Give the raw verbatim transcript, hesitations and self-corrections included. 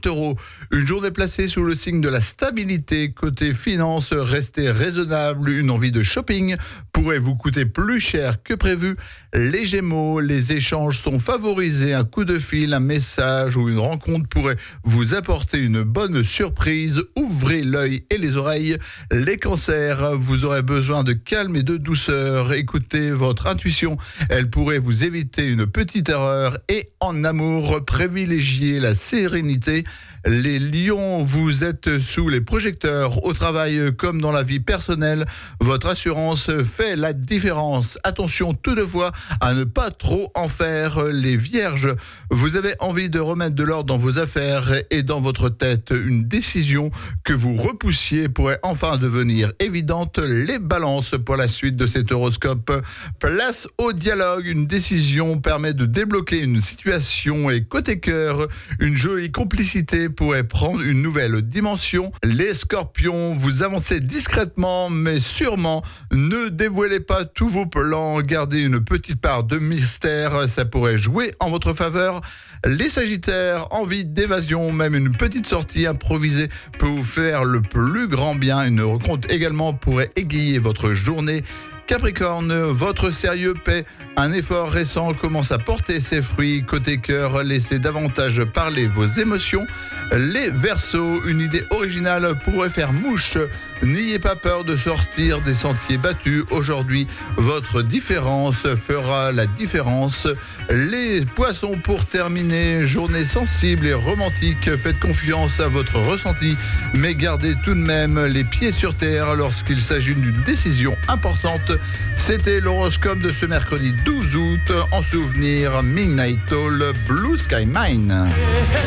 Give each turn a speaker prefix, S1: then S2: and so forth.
S1: Taureau, une journée placée sous le signe de la stabilité. Côté finance, restez raisonnable. Une envie de shopping pourrait vous coûter plus cher que prévu. Les Gémeaux, les échanges sont favorisés. Un coup de fil, un message ou une rencontre pourrait vous apporter une bonne surprise. Ouvrez l'œil et les oreilles. Les Cancers, vous aurez besoin de calme et de douceur. Écoutez votre intuition, elle pourrait vous éviter une petite erreur. Et en amour, privilégiez la sérénité. Les Lions, vous êtes sous les projecteurs au travail comme dans la vie personnelle. Votre assurance fait la différence. Attention toutefois à ne pas trop en faire. Les Vierges, vous avez envie de remettre de l'ordre dans vos affaires et dans votre tête. Une décision que vous repoussiez pourrait enfin devenir évidente. Les Balances, pour la suite de cet horoscope, place au dialogue. Une décision permet de débloquer une situation et côté cœur, une jolie complicité pourrait prendre une nouvelle dimension. Les Scorpions, vous avancez discrètement mais sûrement. Ne dévoilez pas tous vos plans, gardez une petite part de mystère, ça pourrait jouer en votre faveur. Les Sagittaires, envie d'évasion, même une petite sortie improvisée peut vous faire le plus grand bien. Une rencontre également pourrait égayer votre journée. Capricorne, votre sérieux paie. Un effort récent commence à porter ses fruits. Côté cœur, laissez davantage parler vos émotions. Les Verseaux, une idée originale pourrait faire mouche. N'ayez pas peur de sortir des sentiers battus. Aujourd'hui, votre différence fera la différence. Les Poissons, pour terminer, journée sensible et romantique. Faites confiance à votre ressenti, mais gardez tout de même les pieds sur terre lorsqu'il s'agit d'une décision importante. C'était l'horoscope de ce mercredi douze août. En souvenir, Midnight Toll, Blue Sky Mine.